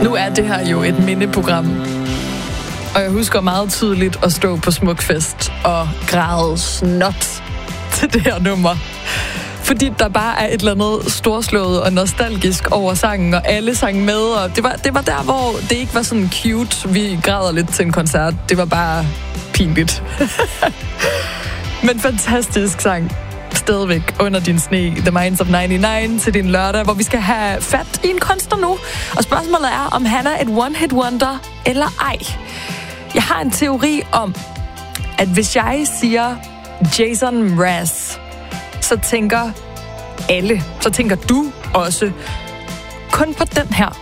Nu er det her jo et mindeprogram. Og jeg husker meget tydeligt at stå på Smukfest og græde snot til det her nummer. Fordi der bare er et eller andet storslået og nostalgisk over sangen, og alle sang med. Og det var der, hvor det ikke var sådan cute, vi græder lidt til en koncert. Det var bare pinligt. Men fantastisk sang. Stadigvæk under din sne, The Minds of 99 til din lørdag, hvor vi skal have fat i en kunstner nu. Og spørgsmålet er, om han er et one-hit wonder eller ej. Jeg har en teori om, at hvis jeg siger Jason Mraz, så tænker alle, så tænker du også kun på den her